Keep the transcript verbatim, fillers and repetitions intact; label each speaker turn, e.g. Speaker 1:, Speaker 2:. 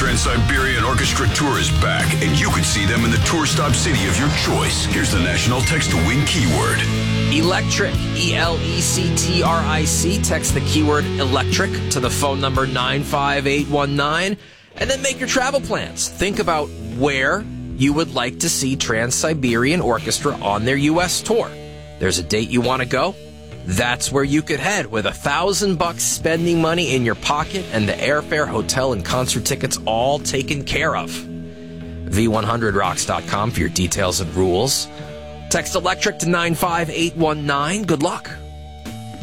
Speaker 1: Trans-Siberian Orchestra Tour is back, and you could see them in the tour stop city of your choice. Here's the national text-to-win keyword.
Speaker 2: Electric, E L E C T R I C. Text the keyword electric to the phone number nine five eight one nine, and then make your travel plans. Think about where you would like to see Trans-Siberian Orchestra on their U S tour. There's a date you want to go? That's where you could head with a thousand bucks spending money in your pocket and the airfare, hotel, and concert tickets all taken care of. V one hundred rocks dot com for your details and rules. Text electric to nine five eight one nine. Good luck.